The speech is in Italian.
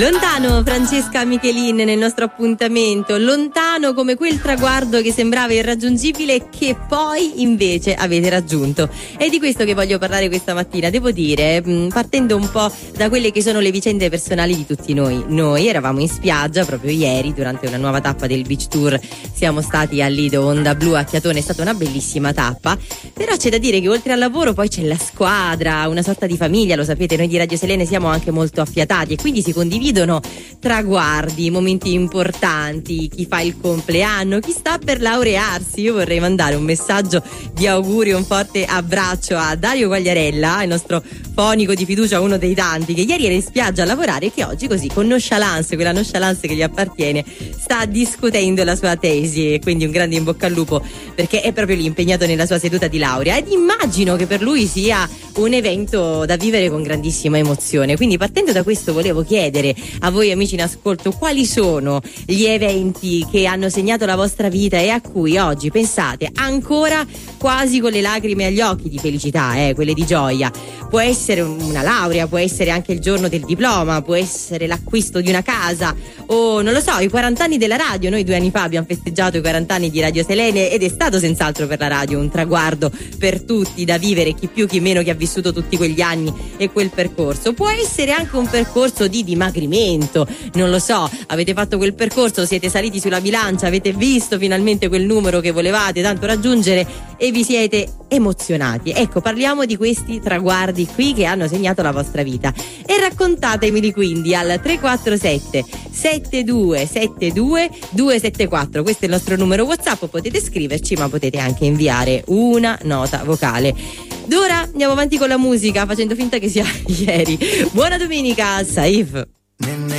Lontano Francesca Michelin nel nostro appuntamento, lontano come quel traguardo che sembrava irraggiungibile e che poi invece avete raggiunto. È di questo che voglio parlare questa mattina, devo dire, partendo un po' da quelle che sono le vicende personali di tutti noi. Noi eravamo in spiaggia proprio ieri durante una nuova tappa del Beach Tour, siamo stati al Lido Onda Blu a Chiatone, è stata una bellissima tappa, però c'è da dire che oltre al lavoro poi c'è la squadra, una sorta di famiglia, lo sapete, noi di Radio Selene siamo anche molto affiatati e quindi si condividono traguardi, momenti importanti, chi fa il compleanno, chi sta per laurearsi. Io vorrei mandare un messaggio di augurio, un forte abbraccio a Dario Quagliarella, il nostro fonico di fiducia, uno dei tanti che ieri era in spiaggia a lavorare e che oggi così con nonchalance, quella nonchalance che gli appartiene, sta discutendo la sua tesi, e quindi un grande in bocca al lupo perché è proprio lì impegnato nella sua seduta di laurea ed immagino che per lui sia un evento da vivere con grandissima emozione. Quindi partendo da questo volevo chiedere a voi amici in ascolto quali sono gli eventi che hanno segnato la vostra vita e a cui oggi pensate ancora quasi con le lacrime agli occhi di felicità, quelle di gioia. Può essere una laurea, può essere anche il giorno del diploma, può essere l'acquisto di una casa o non lo so, i 40 anni della radio. Noi 2 anni fa abbiamo festeggiato i 40 anni di Radio Selene ed è stato senz'altro per la radio un traguardo per tutti da vivere, chi più chi meno, chi ha vissuto tutti quegli anni e quel percorso. Può essere anche un percorso di dimagrimento, non lo so, avete fatto quel percorso, siete saliti sulla bilancia, avete visto finalmente quel numero che volevate tanto raggiungere e vi siete emozionati. Ecco, parliamo di questi traguardi qui che hanno segnato la vostra vita e raccontatemeli quindi al 347 7272 274. Questo è il nostro numero WhatsApp, potete scriverci ma potete anche inviare una nota vocale. D'ora andiamo avanti con la musica facendo finta che sia ieri. Buona domenica, Saif.